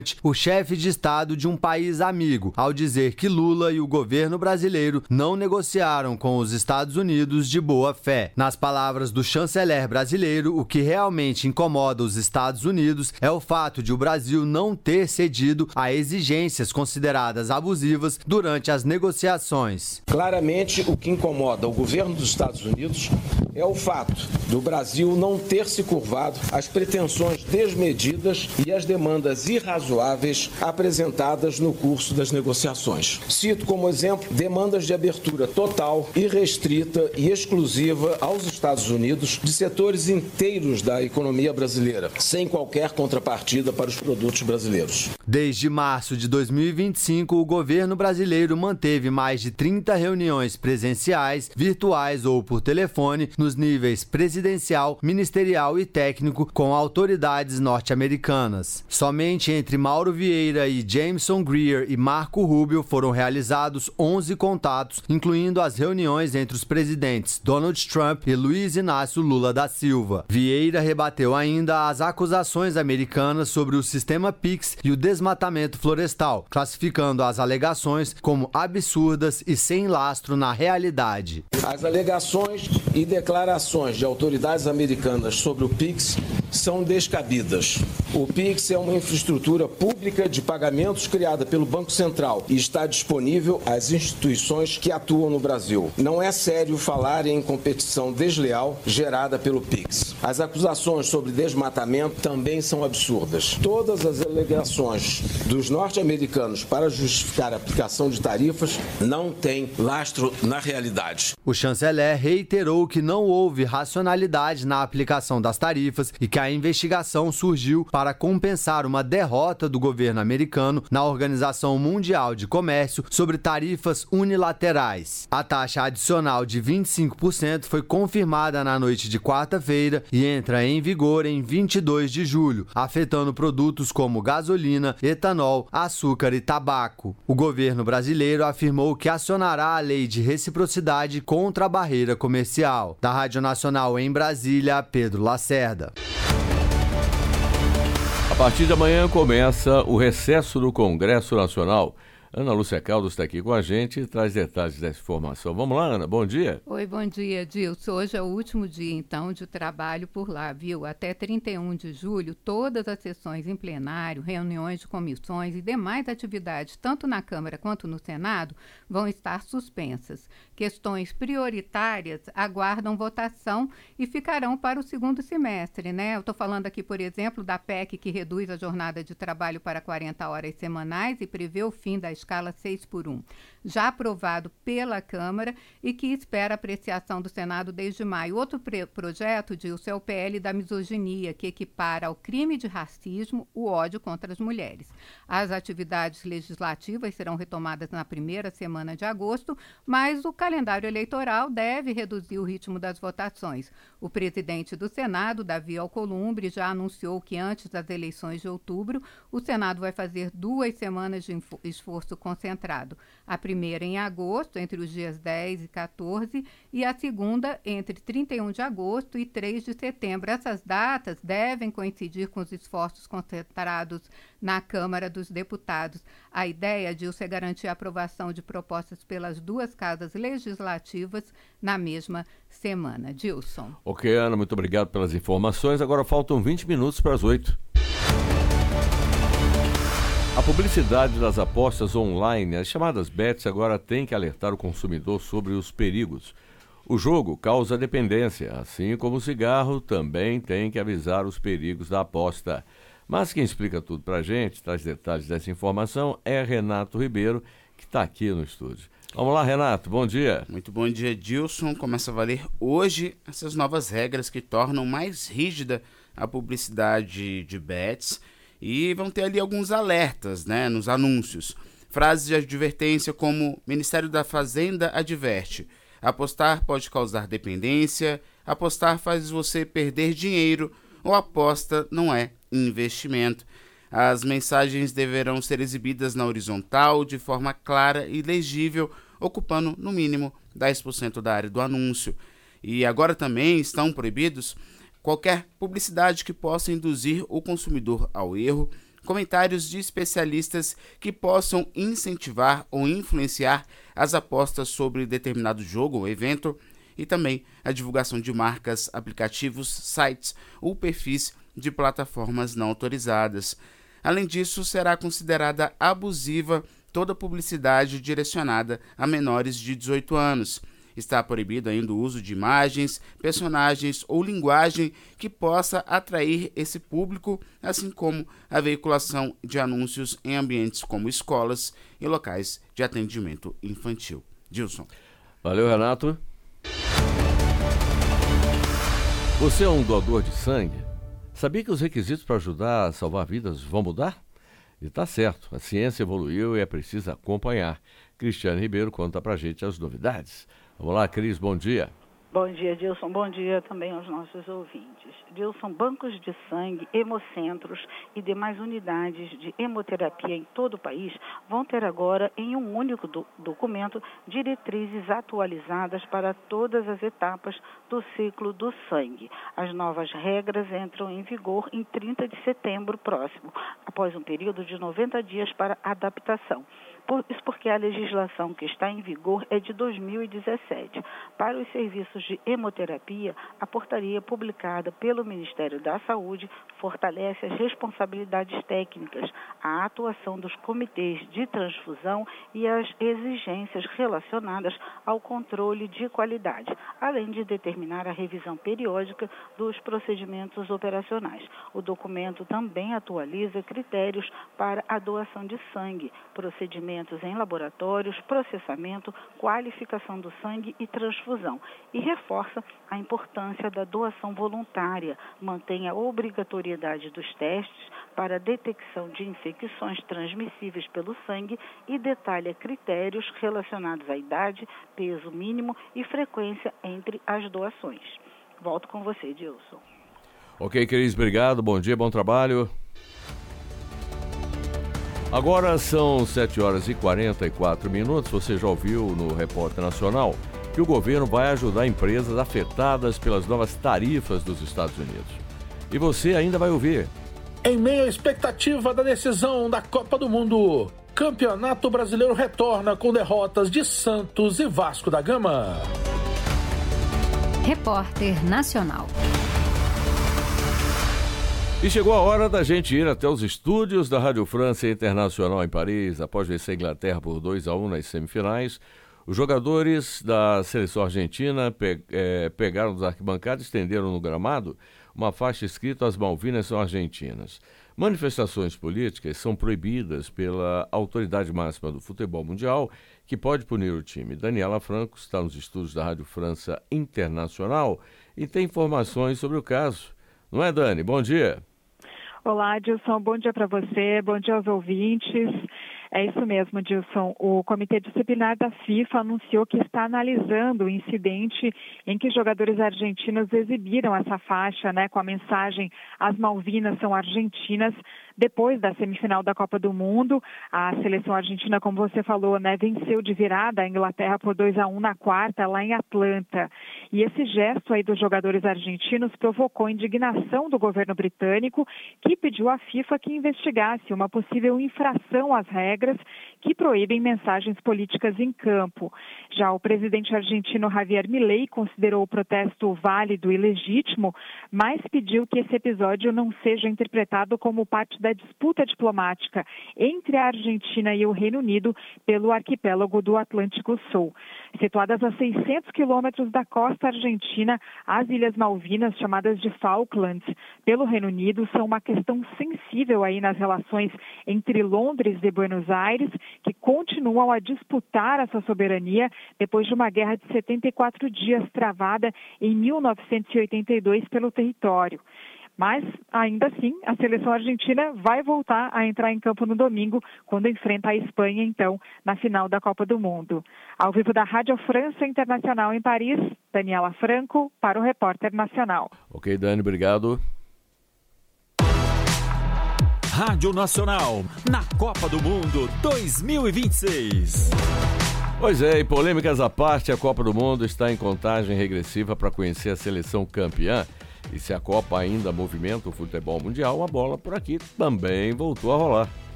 o chefe de Estado de um país amigo, ao dizer que Lula e o governo brasileiro não negociaram com os Estados Unidos de boa fé. Nas palavras do chanceler brasileiro, o que realmente incomoda os Estados Unidos é o fato de o Brasil não ter cedido a exigências consideradas abusivas durante as negociações. Claramente, o que incomoda o governo dos Estados Unidos é o fato do Brasil não ter se curvado às pretensões desmedidas e às demandas irrazoáveis apresentadas no curso das negociações. Cito como exemplo demandas de abertura total, irrestrita e exclusiva aos Estados Unidos de setores inteiros da economia brasileira, sem qualquer contrapartida para os produtos brasileiros. Desde março de 2025, o governo brasileiro manteve mais de 30 reuniões presenciais, virtuais ou por telefone, nos níveis presidencial, ministerial e técnico com autoridades norte-americanas. Somente entre Mauro Vieira e Jameson Greer e Marco Rubio foram realizados 11 contatos, incluindo as reuniões entre os presidentes Donald Trump e Luiz Inácio Lula da Silva. Vieira rebateu ainda as acusações americanas sobre o sistema PIX e o desmatamento florestal, classificando as alegações como absurdas e sem lastro na realidade. As alegações e declarações de autoridades americanas sobre o PIX são descabidas. O PIX é uma infraestrutura pública de pagamentos criada pelo Banco Central e está disponível às instituições que atuam no Brasil. Não é sério falar em competição desleal gerada pelo PIX. As acusações sobre desmatamento também são absurdas. Todas as alegações dos norte-americanos para justificar a aplicação de tarifas não têm lastro na realidade. O chanceler reiterou que não houve racionalidade na aplicação das tarifas e que a investigação surgiu para compensar uma derrota do governo americano na Organização Mundial de Comércio sobre tarifas unilaterais. A taxa adicional de 25% foi confirmada na noite de quarta-feira e entra em vigor em 22 de julho, afetando produtos como gasolina, etanol, açúcar e tabaco. O governo brasileiro afirmou que acionará a lei de reciprocidade contra a barreira comercial. Da Rádio Nacional em Brasília, Pedro Lacerda. A partir de amanhã começa o recesso do Congresso Nacional. Ana Lúcia Caldas está aqui com a gente e traz detalhes dessa informação. Vamos lá, Ana, bom dia. Oi, bom dia, Dilson. Hoje é o último dia, então, de trabalho por lá, viu? Até 31 de julho, todas as sessões em plenário, reuniões de comissões e demais atividades, tanto na Câmara quanto no Senado, vão estar suspensas. Questões prioritárias aguardam votação e ficarão para o segundo semestre, né? Eu estou falando aqui, por exemplo, da PEC que reduz a jornada de trabalho para 40 horas semanais e prevê o fim da escala 6x1, já aprovado pela Câmara e que espera apreciação do Senado desde maio. Outro projeto, Dilson, é o PL da misoginia, que equipara ao crime de racismo o ódio contra as mulheres. As atividades legislativas serão retomadas na primeira semana de agosto, mas o calendário eleitoral deve reduzir o ritmo das votações. O presidente do Senado, Davi Alcolumbre, já anunciou que antes das eleições de outubro, o Senado vai fazer 2 semanas de esforço concentrado. A primeira em agosto, entre os dias 10 e 14, e a segunda entre 31 de agosto e 3 de setembro. Essas datas devem coincidir com os esforços concentrados na Câmara dos Deputados. A ideia, Dilson, é garantir a aprovação de propostas pelas 2 casas legislativas na mesma semana. Dilson. Ok, Ana, muito obrigado pelas informações. Agora faltam 20 minutos para as 8. A publicidade das apostas online, as chamadas bets, agora tem que alertar o consumidor sobre os perigos. O jogo causa dependência, assim como o cigarro também tem que avisar os perigos da aposta. Mas quem explica tudo pra gente, traz detalhes dessa informação, é Renato Ribeiro, que está aqui no estúdio. Vamos lá, Renato, bom dia. Muito bom dia, Dilson. Começa a valer hoje essas novas regras que tornam mais rígida a publicidade de bets. E vão ter ali alguns alertas, né, nos anúncios. Frases de advertência como Ministério da Fazenda adverte. Apostar pode causar dependência, apostar faz você perder dinheiro ou aposta não é investimento. As mensagens deverão ser exibidas na horizontal de forma clara e legível, ocupando no mínimo 10% da área do anúncio. E agora também estão proibidos qualquer publicidade que possa induzir o consumidor ao erro, comentários de especialistas que possam incentivar ou influenciar as apostas sobre determinado jogo ou evento, e também a divulgação de marcas, aplicativos, sites ou perfis de plataformas não autorizadas. Além disso, será considerada abusiva toda publicidade direcionada a menores de 18 anos. Está proibido ainda o uso de imagens, personagens ou linguagem que possa atrair esse público, assim como a veiculação de anúncios em ambientes como escolas e locais de atendimento infantil. Dilson. Valeu, Renato. Você é um doador de sangue? Sabia que os requisitos para ajudar a salvar vidas vão mudar? E tá certo, a ciência evoluiu e é preciso acompanhar. Cristiane Ribeiro conta pra gente as novidades. Vamos lá, Cris, bom dia. Bom dia, Dilson. Bom dia também aos nossos ouvintes. Dilson, bancos de sangue, hemocentros e demais unidades de hemoterapia em todo o país vão ter agora, em um único documento, diretrizes atualizadas para todas as etapas do ciclo do sangue. As novas regras entram em vigor em 30 de setembro próximo, após um período de 90 dias para adaptação. Isso porque a legislação que está em vigor é de 2017. Para os serviços de hemoterapia, a portaria publicada pelo Ministério da Saúde fortalece as responsabilidades técnicas, a atuação dos comitês de transfusão e as exigências relacionadas ao controle de qualidade, além de determinar a revisão periódica dos procedimentos operacionais. O documento também atualiza critérios para a doação de sangue, procedimentos em laboratórios, processamento, qualificação do sangue e transfusão, e reforça a importância da doação voluntária, mantém a obrigatoriedade dos testes para a detecção de infecções transmissíveis pelo sangue e detalha critérios relacionados à idade, peso mínimo e frequência entre as doações. Volto com você, Dilson. Ok, Cris, obrigado, bom dia, bom trabalho. Agora são 7 horas e 44 minutos. Você já ouviu no Repórter Nacional que o governo vai ajudar empresas afetadas pelas novas tarifas dos Estados Unidos. E você ainda vai ouvir. Em meio à expectativa da decisão da Copa do Mundo, Campeonato Brasileiro retorna com derrotas de Santos e Vasco da Gama. Repórter Nacional. E chegou a hora da gente ir até os estúdios da Rádio França Internacional em Paris. Após vencer a Inglaterra por 2-1 nas semifinais, os jogadores da seleção argentina pegaram das arquibancadas e estenderam no gramado uma faixa escrita "As Malvinas são argentinas". Manifestações políticas são proibidas pela autoridade máxima do futebol mundial, que pode punir o time. Daniela Franco está nos estúdios da Rádio França Internacional e tem informações sobre o caso. Não é, Dani? Bom dia. Olá, Dilson. Bom dia para você, bom dia aos ouvintes. É isso mesmo, Dilson. O Comitê Disciplinar da FIFA anunciou que está analisando o incidente em que jogadores argentinos exibiram essa faixa, com a mensagem "As Malvinas são argentinas", depois da semifinal da Copa do Mundo. A seleção argentina, como você falou, venceu de virada a Inglaterra por 2-1 na quarta, lá em Atlanta. E esse gesto aí dos jogadores argentinos provocou indignação do governo britânico, que pediu à FIFA que investigasse uma possível infração às regras que proíbem mensagens políticas em campo. Já o presidente argentino Javier Milei considerou o protesto válido e legítimo, mas pediu que esse episódio não seja interpretado como parte da disputa diplomática entre a Argentina e o Reino Unido pelo arquipélago do Atlântico Sul. Situadas a 600 quilômetros da costa argentina, as Ilhas Malvinas, chamadas de Falklands, pelo Reino Unido, são uma questão sensível aí nas relações entre Londres e Buenos Aires, que continuam a disputar essa soberania depois de uma guerra de 74 dias travada em 1982 pelo território. Mas, ainda assim, a seleção argentina vai voltar a entrar em campo no domingo, quando enfrenta a Espanha, então, na final da Copa do Mundo. Ao vivo da Rádio França Internacional em Paris, Daniela Franco, para o Repórter Nacional. Ok, Dani, obrigado. Rádio Nacional, na Copa do Mundo 2026. Pois é, e polêmicas à parte, a Copa do Mundo está em contagem regressiva para conhecer a seleção campeã, E se a Copa ainda movimenta o futebol mundial, a bola por aqui também voltou a rolar.